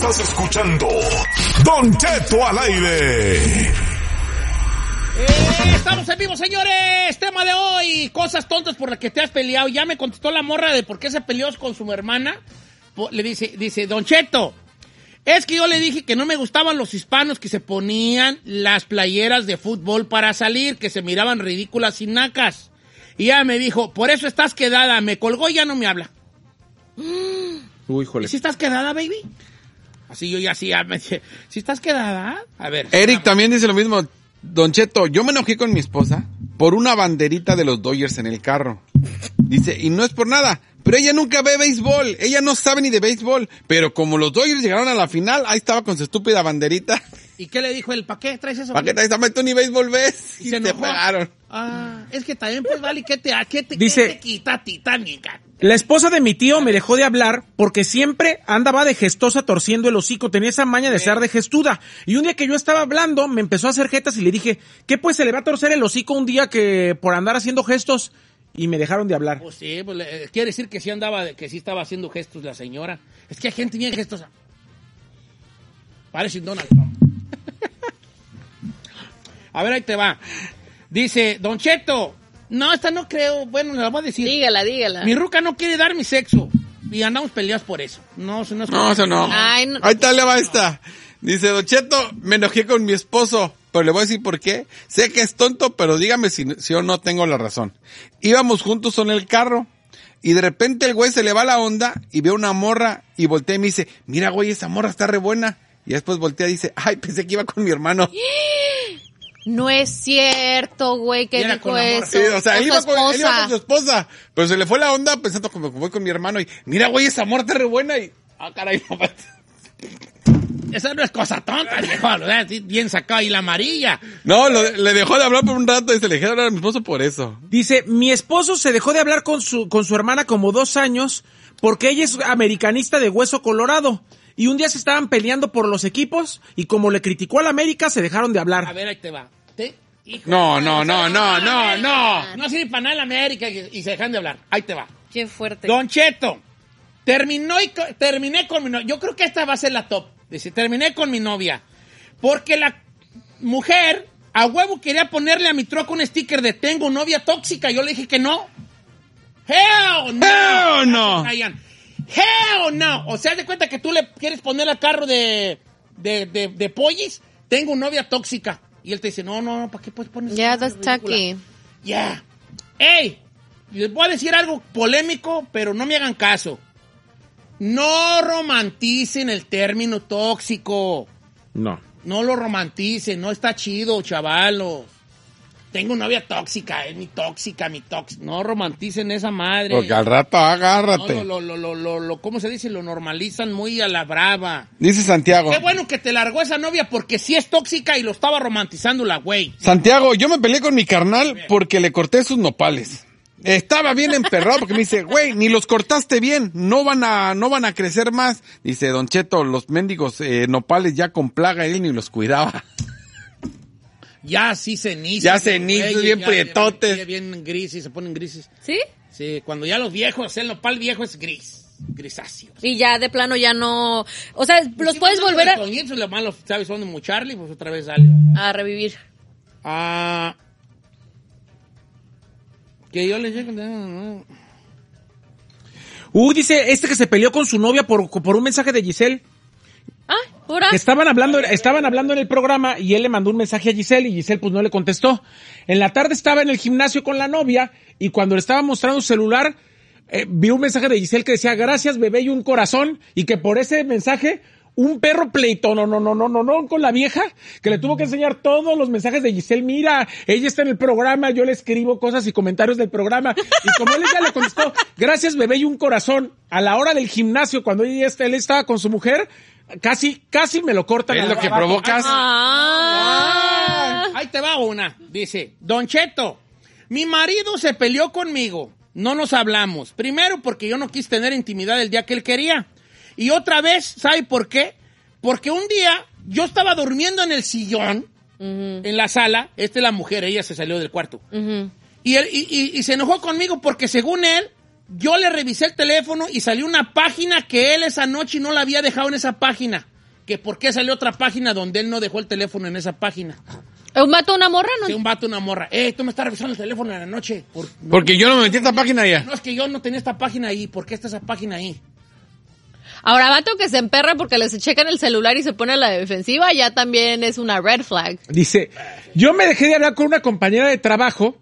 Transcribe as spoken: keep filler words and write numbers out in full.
Estás escuchando Don Cheto al aire. Eh, estamos en vivo, señores. Tema de hoy, cosas tontas por las que te has peleado. Ya me contestó la morra de por qué se peleó con su hermana. Le dice, dice, Don Cheto, es que yo le dije que no me gustaban los hispanos que se ponían las playeras de fútbol para salir, que se miraban ridículas y nacas. Y ella me dijo, por eso estás quedada. Me colgó y ya no me habla. Uy, híjole. ¿Y si estás quedada, baby? Así yo ya, así ya me dije, ¿si estás quedada? A ver. Eric también dice lo mismo. Don Cheto, yo me enojé con mi esposa por una banderita de los Dodgers en el carro. Dice, y no es por nada, pero ella nunca ve béisbol, ella no sabe ni de béisbol, pero como los Dodgers llegaron a la final, ahí estaba con su estúpida banderita. ¿Y qué le dijo él? ¿Para qué traes eso? ¿Para qué traes? Tú ni béisbol ves. Y, y se te enojó. pegaron. Ah, es que también, pues, vale, ¿qué te, qué te, Dice, qué te quita titánica? La esposa de mi tío me dejó de hablar porque siempre andaba de gestosa torciendo el hocico. Tenía esa maña de ser de gestuda. Y un día que yo estaba hablando, me empezó a hacer jetas y le dije, ¿qué pues se le va a torcer el hocico un día que por andar haciendo gestos? Y me dejaron de hablar. Pues sí, pues, le, quiere decir que sí andaba, que sí estaba haciendo gestos la señora. Es que hay gente bien gestosa. Parece un Donald Trump. A ver, ahí te va. Dice, Don Cheto, no, esta no creo, bueno, la voy a decir. Dígala, dígala. Mi ruca no quiere dar mi sexo y andamos peleados por eso. No, eso no es... No, eso no. Ay, no. Ahí tal le va esta. Dice, Don Cheto, me enojé con mi esposo, pero le voy a decir por qué. Sé que es tonto, pero dígame si, si yo no tengo la razón. Íbamos juntos en el carro y de repente el güey se le va la onda y ve una morra y voltea y me dice, mira güey, esa morra está re buena. Y después voltea y dice, ay, pensé que iba con mi hermano. No es cierto, güey, que Era dijo con amor. eso. Sí, o sea, él iba, con, él iba con su esposa. esposa, pero se le fue la onda pensando como que voy con mi hermano y mira güey, esa morra está re buena y, ah, caray, no. Esa no es cosa tonta, viejo, ¿verdad? Bien sacado ahí la amarilla. No, lo, le dejó de hablar por un rato y se le dejó de hablar a mi esposo por eso. Dice, mi esposo se dejó de hablar con su, con su hermana como dos años porque ella es americanista de hueso colorado. Y un día se estaban peleando por los equipos y como le criticó a la América, se dejaron de hablar. A ver, ahí te va. ¿Te? Hijo No, de- no, no, no, no, no. No sirve para nada la América y, y se dejan de hablar. Ahí te va. Qué fuerte. Don Cheto, terminó y co- terminé con mi novia. Yo creo que esta va a ser la top. Dice, terminé con mi novia. Porque la mujer a huevo quería ponerle a mi troca un sticker de tengo novia tóxica. Yo le dije que no. Hell no. Hell no. Ryan. Hell no. O sea, de cuenta que tú le quieres poner al carro de, de, de, de pollis, tengo novia tóxica. Y él te dice, no, no, no, ¿para qué puedes poner Ya, esa that's ridícula? tacky. Ya. ¡Ey! Les voy a decir algo polémico, pero no me hagan caso. No romanticen el término tóxico. No. No lo romanticen, no está chido, chavalos. Tengo novia tóxica, es mi tóxica, mi tóxica. No romanticen esa madre. Porque al rato agárrate. No, lo, lo, lo, lo, lo, ¿cómo se dice? Lo normalizan muy a la brava. Dice Santiago. Qué bueno que te largó esa novia porque sí es tóxica y lo estaba romantizando la güey. Santiago, yo me peleé con mi carnal porque le corté sus nopales. Estaba bien emperrado porque me dice, güey, ni los cortaste bien, no van a, no van a crecer más. Dice, Don Cheto, los mendigos eh, nopales ya con plaga, él ni los cuidaba. Ya sí cenizas. Ya cenizas, güey, bien ya, prietotes. ya Bien grises, se ponen grises. ¿Sí? Sí, cuando ya los viejos, el nopal viejo es gris, grisáceo. Y ya de plano ya no... O sea, los puedes volver a, Toñitos, lo malo, ¿sabes? Son de mucharle, pues otra vez sale. a revivir. Ah... Que yo les llego... Uh, dice este que se peleó con su novia por, por un mensaje de Giselle. Ah, ¿ahora? Que estaban hablando, estaban hablando en el programa y él le mandó un mensaje a Giselle y Giselle pues no le contestó. En la tarde estaba en el gimnasio con la novia y cuando le estaba mostrando su celular, eh, vio un mensaje de Giselle que decía gracias bebé y un corazón y que por ese mensaje un perro pleito, no, no, no, no, no, no, con la vieja, que le tuvo que enseñar todos los mensajes de Giselle. Mira, ella está en el programa, yo le escribo cosas y comentarios del programa. Y como él ya le contestó, gracias bebé y un corazón, a la hora del gimnasio, cuando ella, él estaba con su mujer, casi, casi me lo cortan. Es al lo que trabajo. provocas. Ah. Ahí te va una. Dice, Don Cheto, mi marido se peleó conmigo. No nos hablamos. Primero porque yo no quise tener intimidad el día que él quería. Y otra vez, ¿sabe por qué? Porque un día yo estaba durmiendo en el sillón, uh-huh. en la sala. Esta es la mujer, ella se salió del cuarto. Uh-huh. Y, él, y, y, y se enojó conmigo porque según él, yo le revisé el teléfono y salió una página que él esa noche no la había dejado en esa página. que por qué salió otra página donde él no dejó el teléfono en esa página. ¿Un vato o una morra? No. Sí, un vato, una morra. Eh, tú me estás revisando el teléfono en la noche. Por, no, Porque yo no me metí a esta página ya. No, es que yo no tenía esta página ahí. ¿Por qué está esa página ahí? Ahora, vato que se emperra porque les checan el celular y se pone a la defensiva, ya también es una red flag. Dice, yo me dejé de hablar con una compañera de trabajo